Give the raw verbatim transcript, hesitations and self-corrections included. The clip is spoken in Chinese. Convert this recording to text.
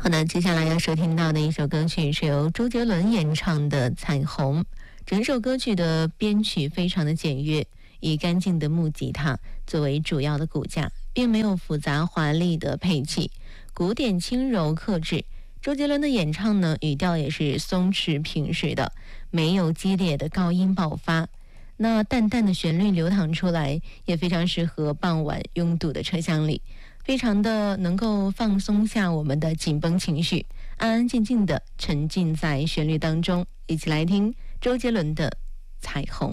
好的，接下来要收听到的一首歌曲是由周杰伦演唱的《彩虹》。整首歌曲的编曲非常的简约，以干净的木吉他作为主要的骨架，并没有复杂华丽的配器，古典轻柔克制。周杰伦的演唱呢，语调也是松弛平实的，没有激烈的高音爆发。那淡淡的旋律流淌出来，也非常适合傍晚拥堵的车厢里，非常的能够放松下我们的紧绷情绪，安安静静的沉浸在旋律当中。一起来听周杰伦的《彩虹》。